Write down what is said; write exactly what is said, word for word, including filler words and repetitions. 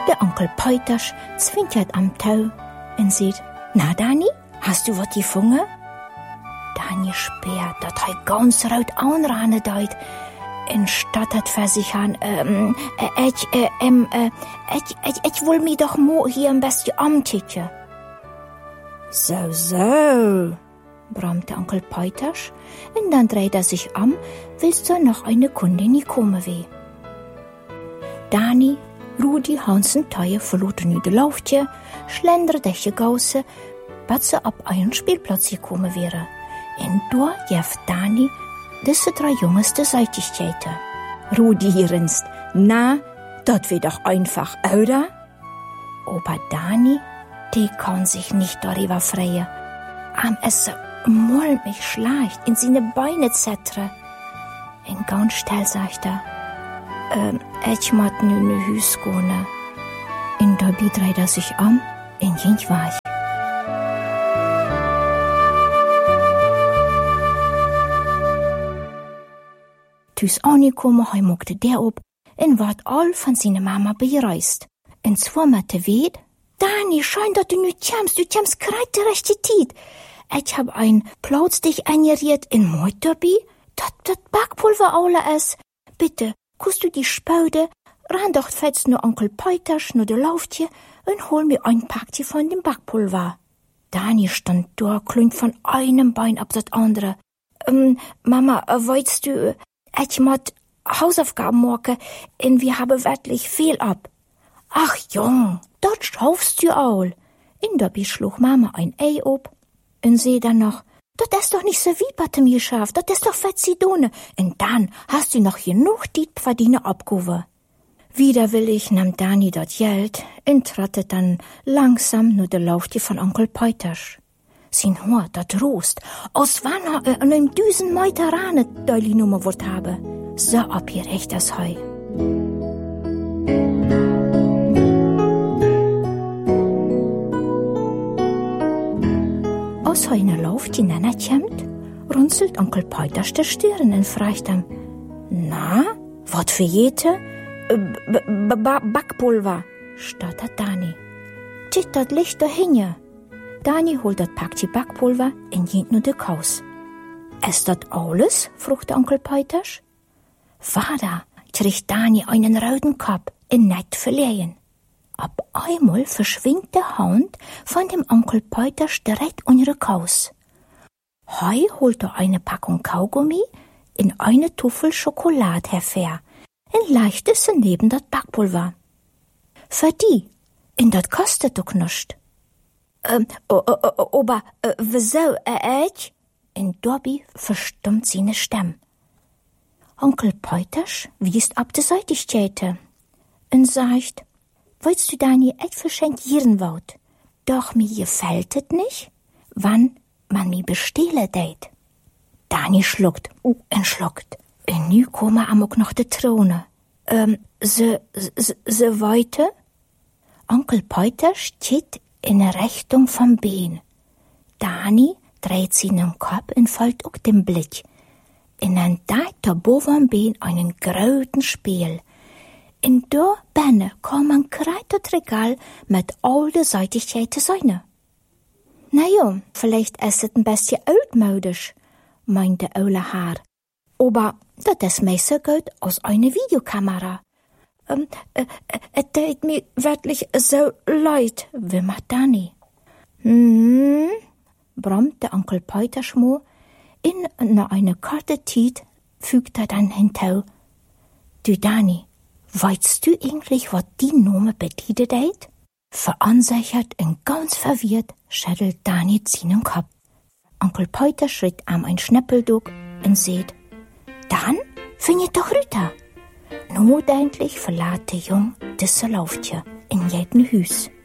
Der Onkel Peuters zwinkert am Tau und sagt, na Dani, hast du wat gefunden? Dani spürt, dat hij ganz rot aanranen deut und stottert für sich an, ähm, äh, ich, äh, ähm, äh, ich, ich, ich will mich doch mo hier ein bisschen amticken. So, so, brummt der Onkel Peuters, und dann dreht er sich um, willst du noch eine Kundin nie kommen weh. Dani, Rudi, Hans und Teuer verloten nu de Lauftje, schlendert durch die Gausse, wat sie ab einen Spielplatz gekommen wäre. Und da jeft Dani diese drei Jungs de Seitigkeiten. Rudi grinst, na, dat wird doch einfach, oder? Aber Dani, die kann sich nicht darüber freuen. Am es mulmig schleicht in seine Beine zettere. Und ganz still sagt er, ähm, ich mat nu ne Hüs gone. Und dabei dreht er sich um und ging weich. Tüs angekommen, hei mochte der ob, und ward all von seiner Mama bereist. Und zwar mit der Weht, Dani, scheint, dass du nicht kämst, du kämst grad die rechte Zeit. Ich hab ein Plauz dich eingeriert in Mord dabei, dat dat Backpulver alle ist. Bitte, kust du die Spaude, ran doch fetzt nur Onkel Peuters, nur der Lauftje, und hol mir ein Packchen von dem Backpulver. Dani stand da, klünt von einem Bein ab das andere. Ähm, Mama, äh, weißt du, ich mod Hausaufgaben machen, und wir haben wirklich viel ab. Ach, Jung, dort schaufst du all. In dabei schlug Mama ein Ei ob, und sie dann noch, das ist doch nicht so wie bei mir geschafft, das ist doch Fetzidone. Und dann hast du noch genug die verdiene abgehoben. Wieder will ich, nahm Dani dort Geld und trattet dann langsam nur der Laufti von Onkel Peuters. Sein Haar, dat rost, aus wann er an einem Düsen Meuterane deuli Nummer wort habe. So abgerecht das Heu. Aus heine Lauf die Nana kämmt, runzelt Onkel Peuters der Stirn und fragt ihm, na, wat für jete? Backpulver, stottert Dani. Tit, dat Licht dahinja. Dani holt dat Packchen Backpulver und geht nur de Kaus. Ist dat alles? fragt der Onkel Peuters. Vater, kriegt Dani einen roten Kopf und nicht verlehen. Ab einmal verschwingt der Hund von dem Onkel Peuters direkt unter Kaus. Heu holt er eine Packung Kaugummi in eine Tuffel Schokolade hervor und leichtet sie neben dat Backpulver. Für die, und dat kostet doch nischt. Ähm, aber, äh, wieso, äh, ich? Und dabei verstummt seine Stimme. Onkel Peuters wiest ab de Seitigkeiten und sagt, willst du Dani etwas schenkieren wollt? Doch mir gefällt es nicht, wann man mi bestehlen deit. Dani schluckt und schluckt. Und nu kommen amok noch de Throne. Ähm, se, se, se weiter? Onkel Peuters steht in der Richtung vom Bein. Dani dreht seinen Kopf und folgt auch dem Blick. Und dann deit der boven Bein einen großen Spiel. Und da benne kam ein kreitet Regal mit all de Seitigkeiten seine. Na ja, vielleicht ist es ein bisschen altmodisch, meinte Ole Haar. Aber das ist mir so gut aus einer Videokamera. Ähm, äh, es tut mir wirklich so leid, wimmert Dani. Hm, brummt der Onkel Peuters mo. In nach einer kurzen Zeit fügt er dann hinzu. Du Dani, weißt du eigentlich, was die Name bedeutet? Verunsichert und ganz verwirrt schüttelt Dani seinen Kopf. Onkel Peuters schritt am ein Schnäppeldug und seht, dann findet doch Rüter. Notendlich verlässt der Jung diese Lauftje in jedem Hüs.